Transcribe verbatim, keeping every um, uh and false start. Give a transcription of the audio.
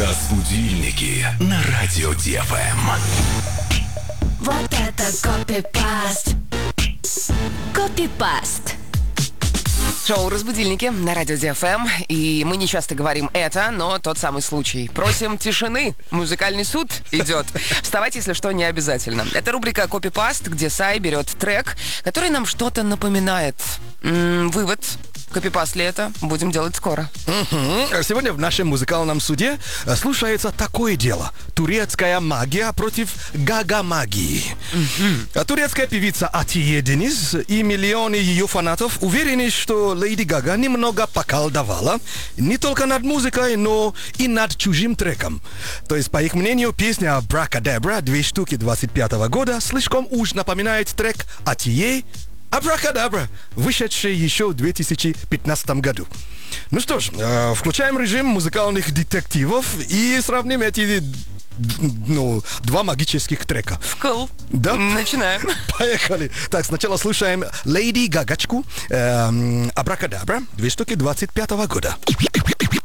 Разбудильники на радио ДФМ. Вот это копипаст. Копипаст. Шоу «Разбудильники» на радио ДФМ. И мы не часто говорим это, но тот самый случай. Просим тишины. Музыкальный суд идет. Вставать, если что, не обязательно. Это рубрика «Копипаст», где Сай берет трек, который нам что-то напоминает. М-м, вывод. Копипаст ли это? Будем делать скоро. Угу. Сегодня в нашем музыкальном суде слушается такое дело. Турецкая магия против гага-магии. Угу. Турецкая певица Атие Дениз и миллионы ее фанатов уверены, что Леди Гага немного поколдовала не только над музыкой, но и над чужим треком. То есть, по их мнению, песня «Абракадабра» две штуки двадцать пятого года слишком уж напоминает трек Атие «Абракадабра», вышедший еще в две тысячи пятнадцатом году. Ну что ж, э, включаем режим музыкальных детективов и сравним эти ну, два магических трека. Cool. Да? Начинаем. Поехали. Так, сначала слушаем Леди Гагачку, э, «Абракадабра», две штуки двадцать пятого года.